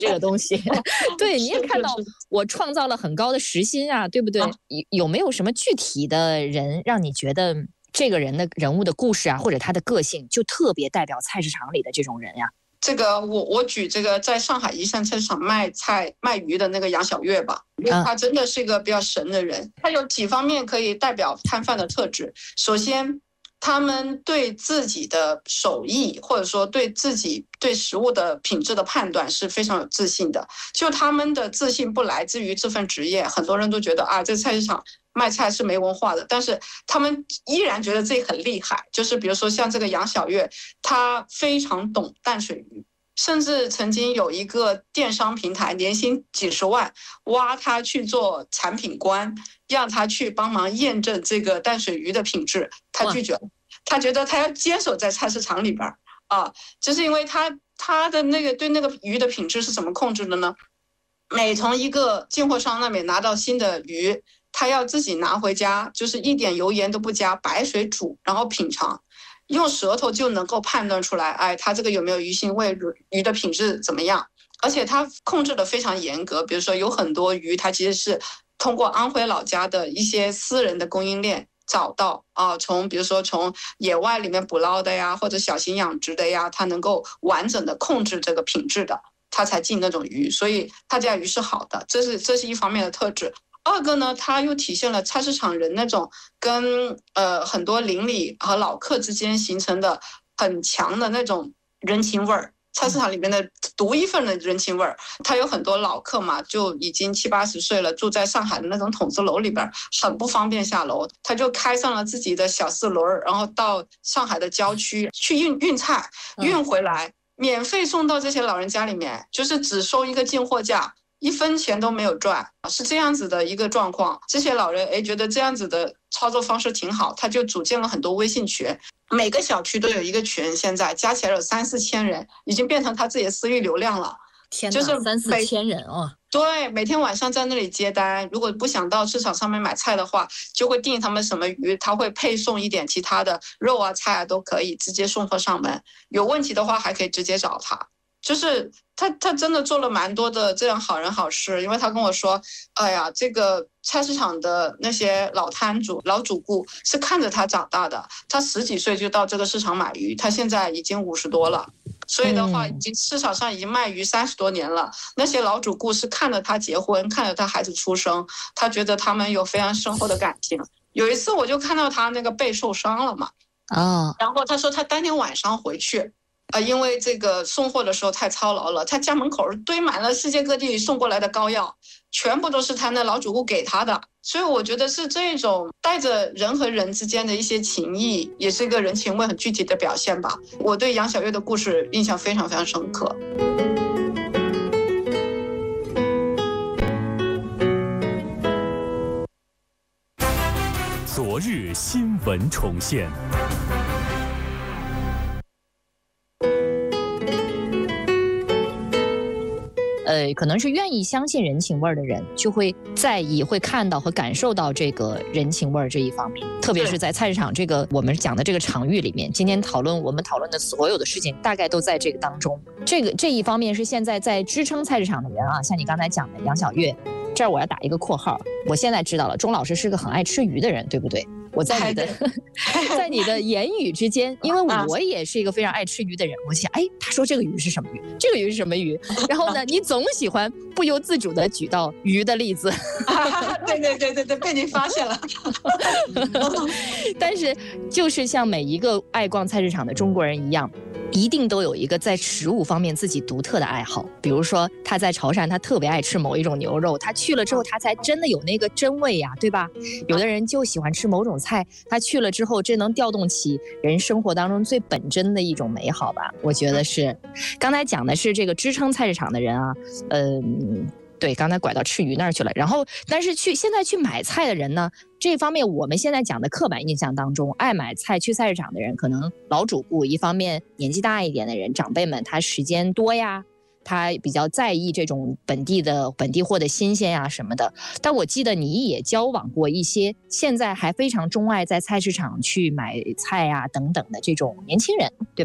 这个东西。对，你也看到我创造了很高的时薪啊，对不对？有没有什么具体的人让你觉得这个人物的故事啊，或者他的个性就特别代表菜市场里的这种人呀？ 这个我举这个在上海宜山菜市场卖菜卖鱼的那个杨小月吧，因为他真的是一个比较神的人。他有几方面可以代表摊贩的特质。首先，他们对自己的手艺或者说对自己对食物的品质的判断是非常有自信的。就他们的自信不来自于这份职业，很多人都觉得啊，这菜市场卖菜是没文化的，但是他们依然觉得自己很厉害。就是比如说像这个杨小月，他非常懂淡水鱼，甚至曾经有一个电商平台年薪几十万挖他去做产品官，让他去帮忙验证这个淡水鱼的品质，他拒绝了。他觉得他要坚守在菜市场里边啊，就是因为他的那个对那个鱼的品质是怎么控制的呢？每从一个进货商那边拿到新的鱼，他要自己拿回家，就是一点油盐都不加，白水煮，然后品尝，用舌头就能够判断出来，哎，它这个有没有鱼腥味，鱼的品质怎么样？而且它控制的非常严格，比如说有很多鱼，它其实是通过安徽老家的一些私人的供应链找到啊，比如说从野外里面捕捞的呀，或者小型养殖的呀，它能够完整的控制这个品质的，它才进那种鱼，所以他家鱼是好的，这是一方面的特质。二个呢，它又体现了菜市场人那种跟很多邻里和老客之间形成的很强的那种人情味儿。菜市场里面的独一份的人情味儿，他有很多老客嘛，就已经70、80岁了，住在上海的那种筒子楼里边，很不方便下楼，他就开上了自己的小4轮，然后到上海的郊区去运菜，运回来，免费送到这些老人家里面，就是只收一个进货价。1分钱都没有赚，是这样子的一个状况。这些老人觉得这样子的操作方式挺好，他就组建了很多微信群，每个小区都有一个群，现在加起来有3、4千人，已经变成他自己的私域流量了。 天哪，就是3、4千人啊！ 对，每天晚上在那里接单，如果不想到市场上面买菜的话，就会订他们什么鱼，他会配送一点其他的肉啊、菜啊都可以直接送货上门。有问题的话还可以直接找他。就是他真的做了蛮多的这样好人好事，因为他跟我说，哎呀，这个菜市场的那些老摊主、老主顾是看着他长大的，他10几岁就到这个市场买鱼，他现在已经50多了，所以的话，已经市场上已经卖鱼30多年了。那些老主顾是看着他结婚，看着他孩子出生，他觉得他们有非常深厚的感情。有一次我就看到他那个背受伤了嘛，然后他说他当天晚上回去。因为这个送货的时候太操劳了，他家门口堆满了世界各地送过来的膏药，全部都是他那老主顾给他的，所以我觉得是这种带着人和人之间的一些情谊，也是一个人情味很具体的表现吧。我对杨小月的故事印象非常非常深刻。 昨日新闻重现。 可能是愿意相信人情味的人，就会在意、会看到和感受到这个人情味这一方面。特别是在菜市场这个我们讲的这个场域里面，今天我们讨论的所有的事情，大概都在这个当中。这一方面是现在在支撑菜市场的人啊，像你刚才讲的杨小月，这儿我要打一个括号，我现在知道了，钟老师是个很爱吃鱼的人，对不对？我在你的言语之间，因为我也是一个非常爱吃鱼的人，我想，他说这个鱼是什么鱼，这个鱼是什么鱼，然后呢，你总喜欢不由自主的举到鱼的例子。 对，被你发现了。 但是就是像每一个爱逛菜市场的中国人一样，一定都有一个在食物方面自己独特的爱好。比如说他在潮汕，他特别爱吃某一种牛肉，他去了之后他才真的有那个真味呀，对吧？有的人就喜欢吃某种菜，他去了之后这能调动起人生活当中最本真的一种美好吧。我觉得是刚才讲的是这个支撑菜市场的人啊，对，刚才拐到吃鱼那儿去了。然后但是现在去买菜的人呢，这方面我们现在讲的刻板印象当中，爱买菜去菜市场的人可能老主顾，一方面年纪大一点的人，长辈们他时间多呀，他比较在意这种本地货的新鲜呀什么的。但我记得你也交往过一些现在还非常钟爱在菜市场去买菜呀等等的这种年轻人，对吧？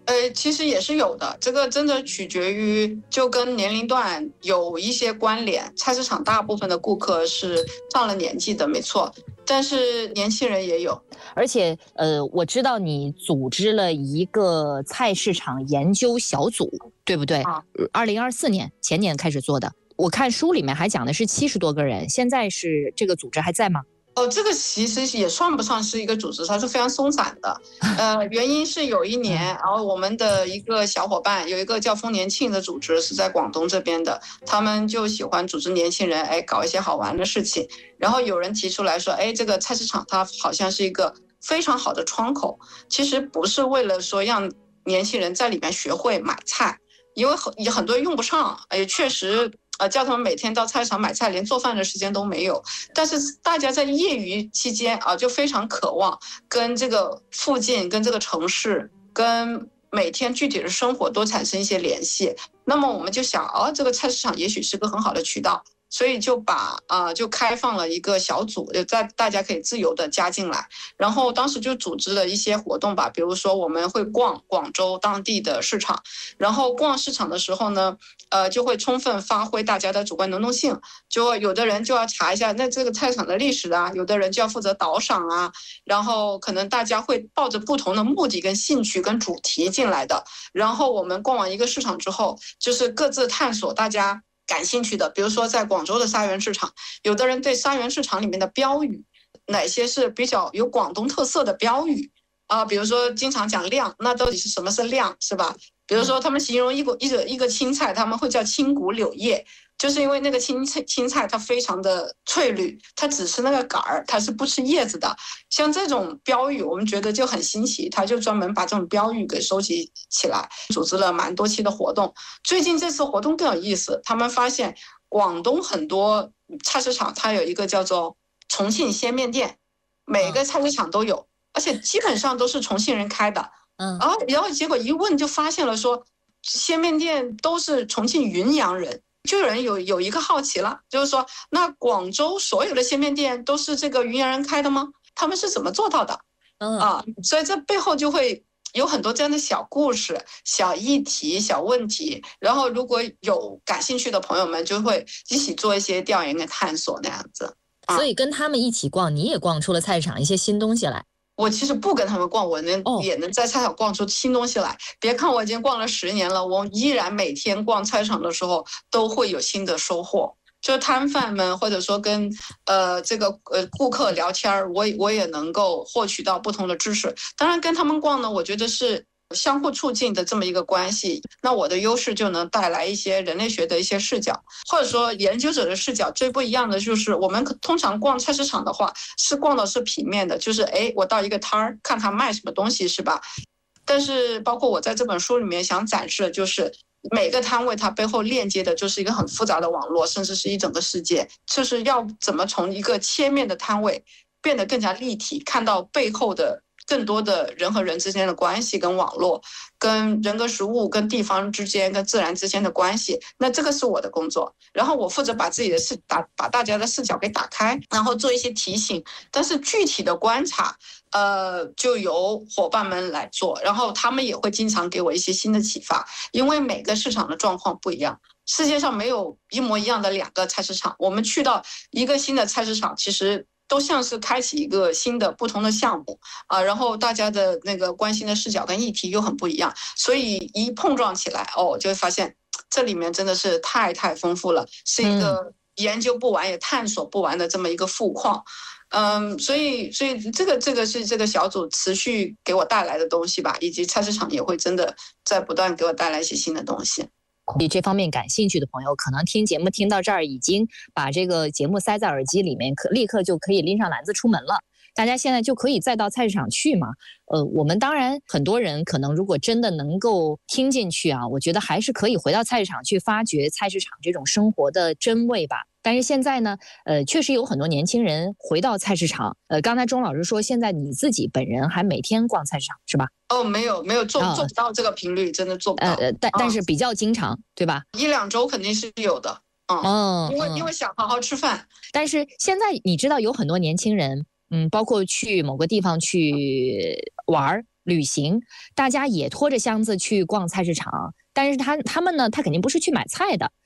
其实也是有的，这个真的取决于，就跟年龄段有一些关联。菜市场大部分的顾客是上了年纪的，没错，但是年轻人也有。 而且我知道你组织了一个菜市场研究小组，对不对？2024年前年开始做的，我看书里面还讲的是70多个人，现在是这个组织还在吗？ 这个其实也算不上是一个组织，它是非常松散的。原因是有一年，然后我们的一个小伙伴有一个叫丰年庆的组织是在广东这边的，他们就喜欢组织年轻人，搞一些好玩的事情。然后有人提出来说，这个菜市场它好像是一个非常好的窗口。其实不是为了说让年轻人在里面学会买菜，因为很多人用不上，也确实。叫他们每天到菜市场买菜，连做饭的时间都没有。但是大家在业余期间就非常渴望跟这个附近、跟这个城市、跟每天具体的生活多产生一些联系。那么我们就想，这个菜市场也许是个很好的渠道。所以就开放了一个小组，大家可以自由的加进来。然后当时就组织了一些活动吧，比如说我们会逛广州当地的市场，然后逛市场的时候呢，就会充分发挥大家的主观能动性。就有的人就要查一下那这个菜场的历史啊，有的人就要负责导赏啊，然后可能大家会抱着不同的目的跟兴趣跟主题进来的。然后我们逛完一个市场之后，就是各自探索大家感兴趣的，比如说在广州的沙园市场，有的人对沙园市场里面的标语，哪些是比较有广东特色的标语比如说经常讲亮，那到底是什么是亮，是吧？比如说他们形容一个青菜，他们会叫青骨柳叶，就是因为那个青菜它非常的翠绿，它只吃那个杆儿，它是不吃叶子的。像这种标语我们觉得就很新奇，他就专门把这种标语给收集起来，组织了蛮多期的活动。最近这次活动更有意思，他们发现广东很多菜市场它有一个叫做重庆鲜面店，每个菜市场都有，而且基本上都是重庆人开的。然后结果一问就发现了说鲜面店都是重庆云阳人，就有人有一个好奇了，就是说那广州所有的鲜面店都是这个云阳人开的吗？他们是怎么做到的？所以这背后就会有很多这样的小故事、小议题、小问题，然后如果有感兴趣的朋友们就会一起做一些调研跟探索那样子。 所以跟他们一起逛，你也逛出了菜市场一些新东西来。 我其实不跟他们逛，我也能在菜场逛出新东西来。别看我已经逛了10年了，我依然每天逛菜场的时候都会有新的收获。就摊贩们或者说跟顾客聊天，我也能够获取到不同的知识。当然跟他们逛呢，我觉得是相互促进的这么一个关系，那我的优势就能带来一些人类学的一些视角，或者说研究者的视角。最不一样的就是我们通常逛菜市场的话是逛的是平面的，就是我到一个摊儿看他卖什么东西，是吧？但是包括我在这本书里面想展示的就是每个摊位它背后链接的就是一个很复杂的网络，甚至是一整个世界，就是要怎么从一个切面的摊位变得更加立体，看到背后的更多的人和人之间的关系跟网络，跟人跟食物跟地方之间跟自然之间的关系。那这个是我的工作，然后我负责把自己的把大家的视角给打开，然后做一些提醒。但是具体的观察就由伙伴们来做，然后他们也会经常给我一些新的启发，因为每个市场的状况不一样，世界上没有一模一样的2个菜市场。我们去到一个新的菜市场，其实都像是开启一个新的不同的项目然后大家的那个关心的视角跟议题又很不一样，所以一碰撞起来就会发现这里面真的是太丰富了，是一个研究不完也探索不完的这么一个富矿。所以这个是这个小组持续给我带来的东西吧，以及菜市场也会真的在不断给我带来一些新的东西。 对这方面感兴趣的朋友，可能听节目听到这儿已经把这个节目塞在耳机里面，立刻就可以拎上篮子出门了。大家现在就可以再到菜市场去嘛。我们当然很多人可能如果真的能够听进去啊，我觉得还是可以回到菜市场去发掘菜市场这种生活的真味吧。但是现在呢，确实有很多年轻人回到菜市场。刚才钟老师说，现在你自己本人还每天逛菜市场是吧？ 没有做不到这个频率，真的做不到。 但是比较经常，对吧 ？1-2周肯定是有的。因为想好好吃饭。 但是现在你知道有很多年轻人，包括去某个地方去玩， 旅行，大家也拖着箱子去逛菜市场，但是他们呢，他肯定不是去买菜的，